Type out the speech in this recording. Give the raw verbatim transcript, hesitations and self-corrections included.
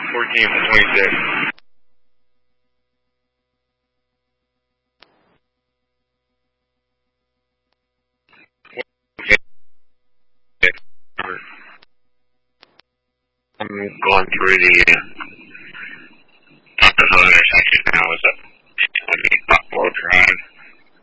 fourteen for twenty-six. I'm going through the uh, top of the intersection.